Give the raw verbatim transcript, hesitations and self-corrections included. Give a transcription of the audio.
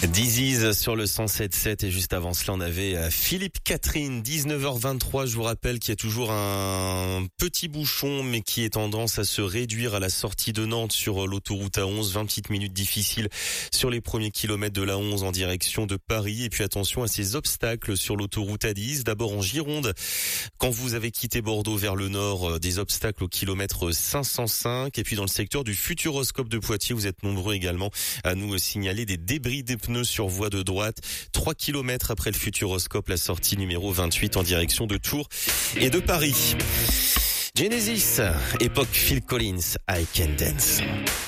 Disease sur le cent sept sept et juste avant cela on avait Philippe Catherine, dix-neuf heures vingt-trois. Je vous rappelle qu'il y a toujours un petit bouchon mais qui est tendance à se réduire à la sortie de Nantes sur l'autoroute A onze. vingt petites minutes difficiles sur les premiers kilomètres de l'A onze en direction de Paris. Et puis attention à ces obstacles sur l'autoroute A dix. D'abord en Gironde, quand vous avez quitté Bordeaux vers le nord, des obstacles au kilomètre cinq cent cinq. Et puis dans le secteur du Futuroscope de Poitiers, vous êtes nombreux également à nous signaler des débris des pneus sur voie de droite. trois kilomètres après le Futuroscope, la sortie numéro vingt-huit en direction de Tours et de Paris. Genesis, époque Phil Collins, I Can Dance.